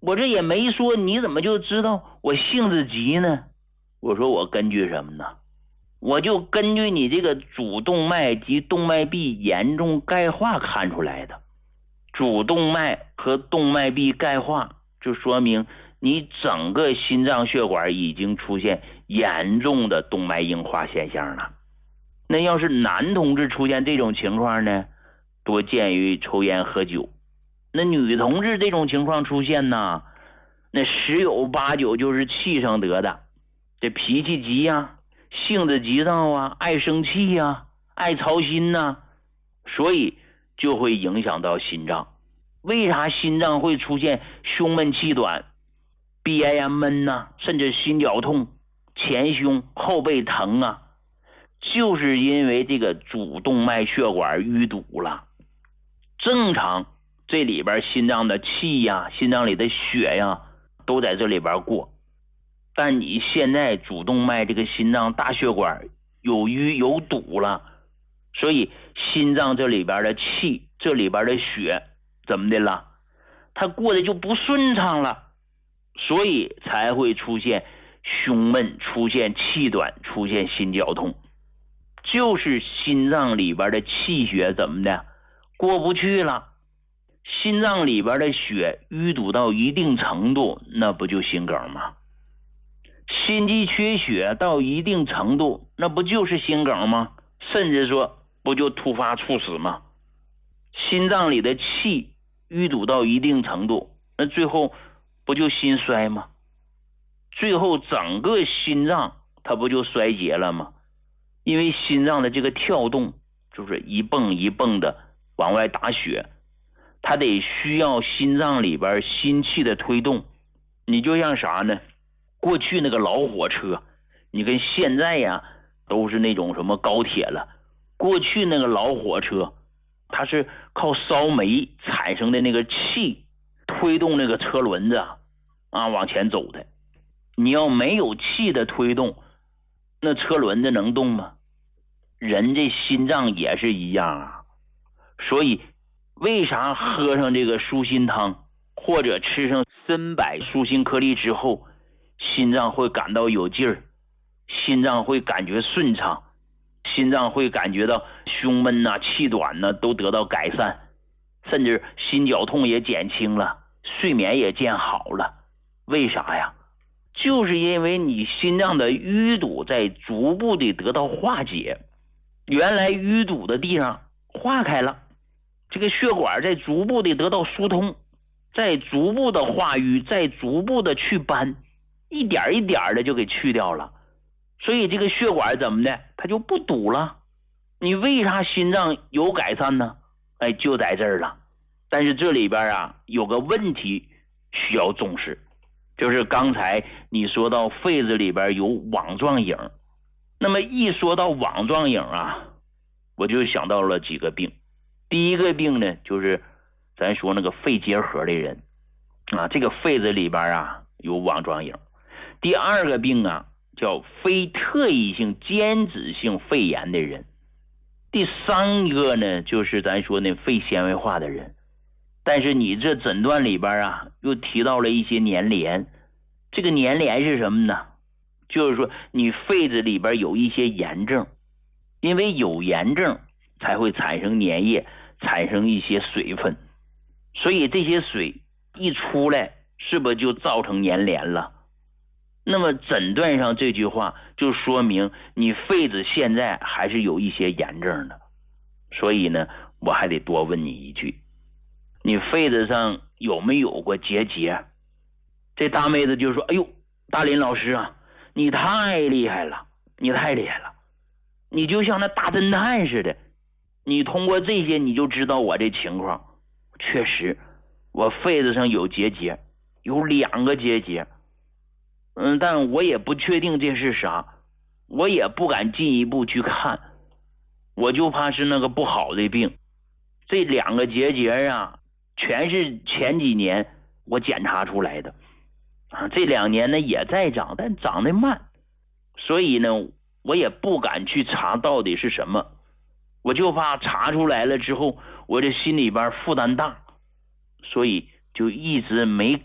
我这也没说，你怎么就知道我性子急呢？我说我根据什么呢？我就根据你这个主动脉及动脉壁严重钙化看出来的。主动脉和动脉壁钙化，就说明你整个心脏血管已经出现严重的动脉硬化现象了。那要是男同志出现这种情况呢，多见于抽烟喝酒。那女同志这种情况出现呢，那十有八九就是气上得的，这脾气急呀，性子急躁啊，爱生气呀，爱操心呐，所以就会影响到心脏。为啥心脏会出现胸闷气短、憋呀闷呐，甚至心绞痛、前胸后背疼啊？就是因为这个主动脉血管淤堵了。正常这里边心脏的气呀，心脏里的血呀，都在这里边过。但你现在主动脉这个心脏大血管有淤有堵了，所以心脏这里边的气，这里边的血怎么的了？它过得就不顺畅了，所以才会出现胸闷，出现气短，出现心绞痛。就是心脏里边的气血怎么的过不去了，心脏里边的血淤堵到一定程度，那不就心梗吗？心肌缺血到一定程度，那不就是心梗吗？甚至说不就突发猝死吗？心脏里的气淤堵到一定程度，那最后不就心衰吗？最后整个心脏它不就衰竭了吗？因为心脏的这个跳动就是一蹦一蹦的往外打血，它得需要心脏里边心气的推动。你就像啥呢？过去那个老火车，你跟现在呀都是那种什么高铁了。过去那个老火车，它是靠烧煤产生的那个气推动那个车轮子往前走的。你要没有气的推动，那车轮子能动吗？人这心脏也是一样啊。所以为啥喝上这个舒心汤或者吃上参柏舒心颗粒之后，心脏会感到有劲儿，心脏会感觉顺畅，心脏会感觉到胸闷呐、气短呐都得到改善，甚至心绞痛也减轻了，睡眠也见好了。为啥呀？就是因为你心脏的淤堵在逐步的得到化解，原来淤堵的地方化开了，这个血管在逐步的得到疏通，在逐步的化瘀，在逐步的祛斑，一点一点的就给去掉了。所以这个血管怎么的，它就不堵了。你为啥心脏有改善呢？就在这儿了。但是这里边有个问题需要重视，就是刚才你说到肺子里边有网状影。那么一说到网状影我就想到了几个病。第一个病呢，就是咱说那个肺结核的人这个肺子里边有网状影。第二个病叫非特异性间质性肺炎的人。第三个呢，就是咱说那肺纤维化的人。但是你这诊断里边又提到了一些粘连。这个粘连是什么呢？就是说你肺子里边有一些炎症，因为有炎症才会产生粘液，产生一些水分，所以这些水一出来，是不是就造成粘连了？那么诊断上这句话就说明你肺子现在还是有一些炎症的。所以呢，我还得多问你一句，你肺子上有没有过结节？这大妹子就说，哎呦，大林老师你太厉害了，你太厉害了，你就像那大侦探似的，你通过这些你就知道我这情况。确实我肺子上有结节，有2个结节，但我也不确定这是啥，我也不敢进一步去看，我就怕是那个不好的病。这2个结节全是前几年我检查出来的这2年呢也在长，但长得慢，所以呢我也不敢去查到底是什么，我就怕查出来了之后我这心里边负担大，所以就一直没